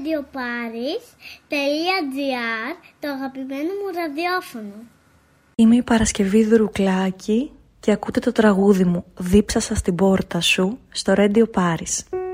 radioparis.gr, το αγαπημένο μου ραδιόφωνο. Είμαι η Παρασκευή Δουρουκλάκη και ακούτε το τραγούδι μου «Δίψασα στην πόρτα σου» στο Radio Paris.